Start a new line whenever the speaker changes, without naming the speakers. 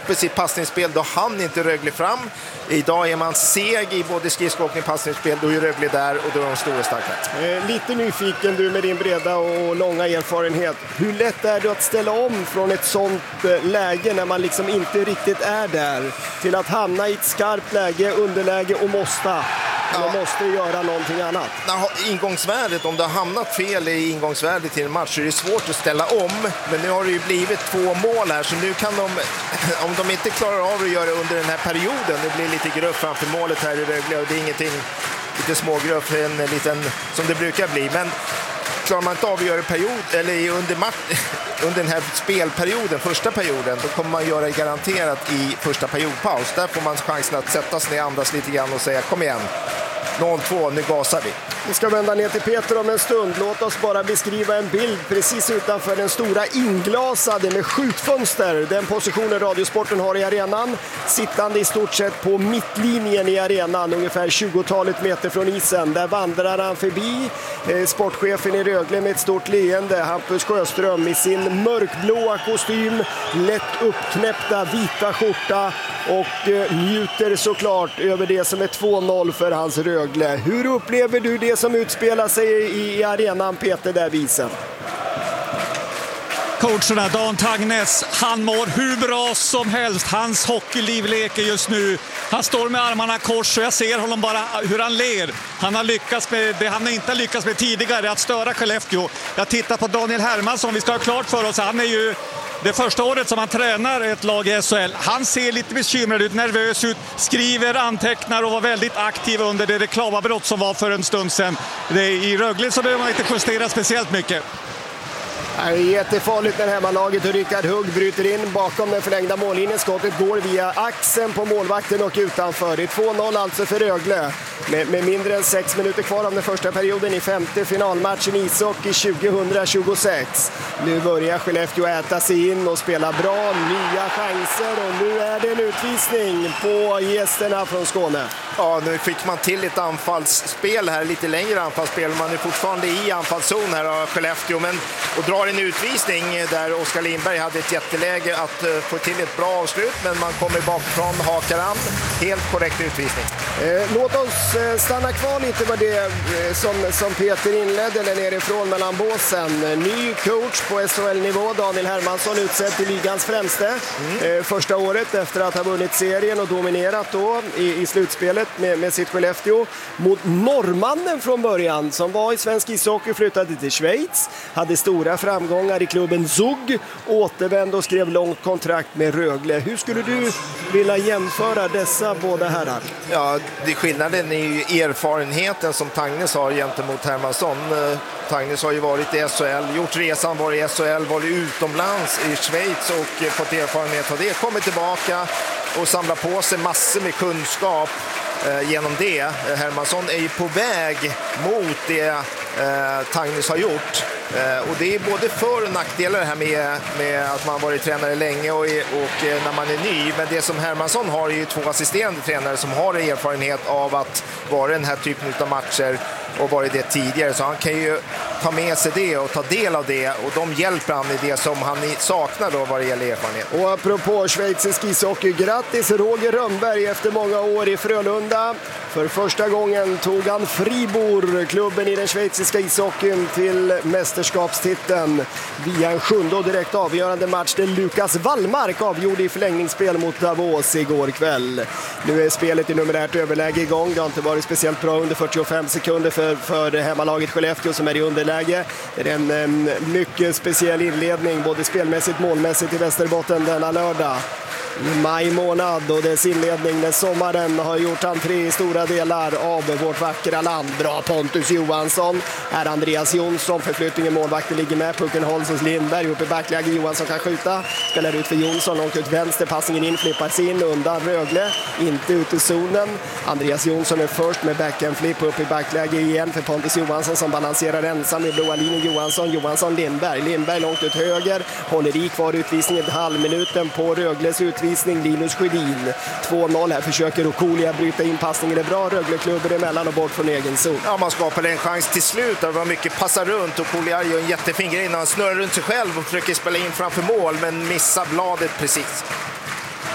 offensivt passningsspel, då hann inte Rögle fram. Idag är man seg i både skridskoåkning och passningsspel, då är Rögle där och då är de stora starka.
Lite nyfiken du med din breda och långa erfarenhet. Hur lätt är det att ställa om från ett sånt läge när man liksom inte riktigt är där till att hamna i ett skarpt läge, underläge och måste göra någonting annat?
Ingångsvärdet, om det har hamnat fel i ingångsvärdet till en match så är det svårt att ställa om. Men nu har det ju blivit 2 mål här, så nu kan de, om de inte klarar av att göra det under den här perioden, det blir lite gruff framför målet här i Rögle och det är ingenting, lite smågruff, en liten som det brukar bli. Men klarar man inte av att göra period, eller under den här spelperioden, första perioden, då kommer man göra det garanterat i första periodpaus. Där får man chansen att sätta sig ner, andas lite grann och säga kom igen, 0-2, nu gasar vi.
Vi ska vända ner till Peter om en stund. Låt oss bara beskriva en bild precis utanför den stora inglasade med skjutfönster. Den positionen Radiosporten har i arenan. Sittande i stort sett på mittlinjen i arenan, ungefär 20-talet meter från isen. Där vandrar han förbi sportchefen i Rögle med ett stort leende. Hampus Sjöström i sin mörkblåa kostym, lätt uppknäppta vita skjorta och njuter såklart över det som är 2-0 för hans Rögle. Hur upplever du det som utspelar sig i arenan, Peter, där visen?
Coacherna, Dan Tagnes, han mår hur bra som helst. Hans hockeyliv leker just nu. Han står med armarna kors och jag ser honom bara hur han ler. Han har lyckats med det han inte har lyckats med tidigare, att störa Skellefteå. Jag tittar på Daniel Hermansson, vi ska ha klart för oss. Han är ju det första året som han tränar ett lag i SHL. Han ser lite bekymrad ut, nervös ut, skriver, antecknar och var väldigt aktiv under det reklamavbrott som var för en stund sedan. I Rögle så behöver man inte justera speciellt mycket.
Det är jättefarligt när hemmalaget och Rickard Hugg bryter in bakom den förlängda mållinjen. Skottet går via axeln på målvakten och utanför. Det är 2-0 alltså för Rögle. Med mindre än 6 minuter kvar av den första perioden i 5:e finalmatchen i ishockey 2026. Nu börjar Skellefteå äta sig in och spela bra. Nya chanser och nu är det en utvisning på gästerna från Skåne.
Ja, nu fick man till ett anfallsspel här, lite längre anfallsspel. Man är fortfarande i anfallszon här av Skellefteå, men och drar en utvisning där Oskar Lindberg hade ett jätteläge att få till ett bra avslut, men man kommer bakifrån, hakar an. Helt korrekt utvisning.
Låt oss stanna kvar lite med det som Peter inledde där nerifrån mellan båsen. Ny coach på SHL-nivå, Daniel Hermansson, utsedd till ligans främste. Första året efter att ha vunnit serien och dominerat då i slutspelet med sitt Skellefteå mot norrmannen från början som var i svensk ishockey, flyttade till Schweiz, hade stora framgångar i klubben Zug, återvände och skrev långt kontrakt med Rögle. Hur skulle du vilja jämföra dessa båda herrar?
Ja, skillnaden är ju erfarenheten som Tagnes har gentemot Hermansson. Tagnes har ju varit i SHL, gjort resan, varit i SHL, varit utomlands i Schweiz och fått erfarenhet av det. Kommer tillbaka och samlar på sig massor med kunskap genom det. Hermansson är ju på väg mot det Tagnes har gjort. Och det är både för- och nackdelar här med att man varit tränare länge och när man är ny. Men det som Hermansson har är ju 2 assisterande tränare som har erfarenhet av att vara den här typen av matcher och varit det tidigare. Så han kan ju ta med sig det och ta del av det och de hjälper han i det som han saknar då vad det gäller erfarenhet.
Och apropå schweizisk ishockey, grattis Roger Rönnberg efter många år i Frölunda. För första gången tog han Fribourg, klubben i den schweiziska ishockeyn, till mästerskapstiteln via en 7:e och direkt avgörande match där Lukas Wallmark avgjorde i förlängningsspel mot Davos igår kväll. Nu är spelet i numerärt överläge igång. Det har inte varit speciellt bra under 45 sekunder för hemmalaget Skellefteå som är i underläge. Det är en mycket speciell inledning både spelmässigt och målmässigt i Västerbotten denna lördag. I maj månad och dess inledning när sommaren har gjort entré i stora delar av vårt vackra land. Bra Pontus Johansson, här Andreas Jonsson, förflyttningen målvakten ligger med, pucken hålls hos Lindberg, upp i backläge, Johansson kan skjuta, spelar ut för Jonsson, långt ut vänster, passningen in, flippas in, undan Rögle, inte ut i zonen. Andreas Jonsson är först med backhand-flip upp i backläge igen för Pontus Johansson som balanserar ensam i blåa linjen. Johansson Lindberg långt ut höger, håller i kvar utvisningen ett halvminuten på Rögles utvisning. Linus Sjödin. 2-0 här, försöker Okolia bryta in passningen. Det är bra, Rögle-klubben emellan och bort från egen zon.
Ja, man skapade en chans till slut. Det var mycket passar runt och Okolia gör en jättefin grej när han snurrar runt sig själv och försöker spela in framför mål men missar bladet precis.